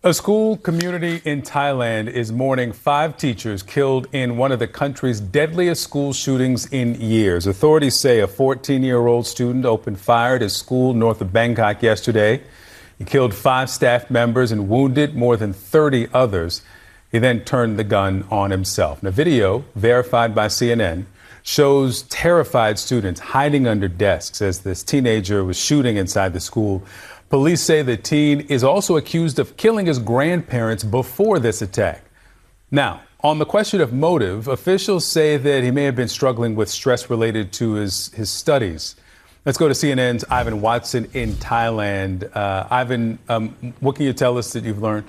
A school community in Thailand is mourning 5 teachers killed in one of the country's deadliest school shootings in years. Authorities say a 14-year-old student opened fire at his school north of Bangkok yesterday. He killed 5 staff members and wounded more than 30 others. He then turned the gun on himself. Now, video verified by CNN shows terrified students hiding under desks as this teenager was shooting inside the school. Police say the teen is also accused of killing his grandparents before this attack. Now, on the question of motive, officials say that he may have been struggling with stress related to his studies. Let's go to CNN's Ivan Watson in Thailand. Ivan, what can you tell us that you've learned?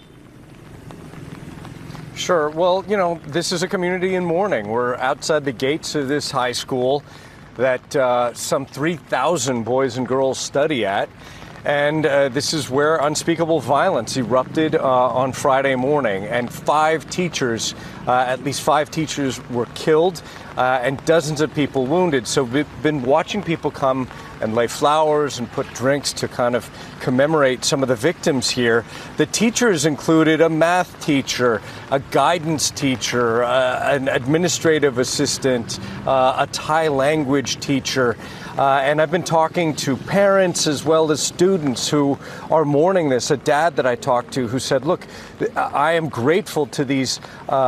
Sure. Well, this is a community in mourning. We're outside the gates of this high school that some 3,000 boys and girls study at. And this is where unspeakable violence erupted on Friday morning. And 5 teachers, at least 5 teachers were killed and dozens of people wounded. So we've been watching people come and lay flowers and put drinks to kind of commemorate some of the victims here. The teachers included a math teacher, a guidance teacher, an administrative assistant, a Thai language teacher. And I've been talking to parents as well as students who are mourning this. A dad that I talked to who said, look, I am grateful to these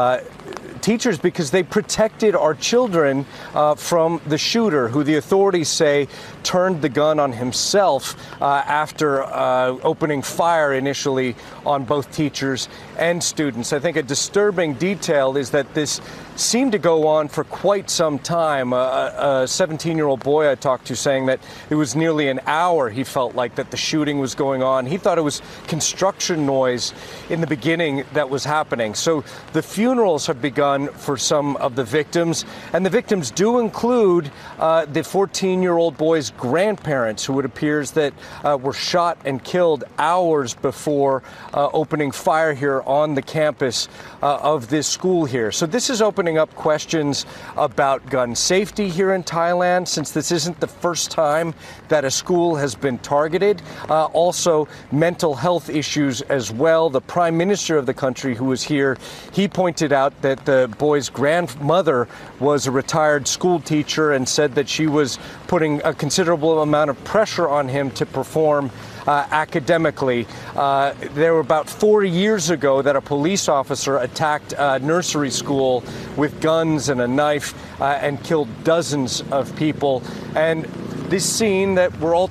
teachers because they protected our children from the shooter, who the authorities say turned the gun on himself after opening fire initially on both teachers and students. I think a disturbing detail is that this seemed to go on for quite some time. A 17-year-old boy I talked to saying that it was nearly an hour he felt like that the shooting was going on. He thought it was construction noise in the beginning that was happening. So the funerals have begun for some of the victims, and the victims do include the 14-year-old boy's grandparents, who it appears that were shot and killed hours before opening fire here on the campus of this school here. So this is opening up questions about gun safety here in Thailand, since this isn't the first time that a school has been targeted. Also mental health issues as well. The Prime Minister of the country, who was here, he pointed out that the boy's grandmother was a retired school teacher and said that she was putting a considerable amount of pressure on him to perform academically. There were about 4 years ago that a police officer attacked a nursery school with guns and a knife and killed dozens of people. And this scene that we're all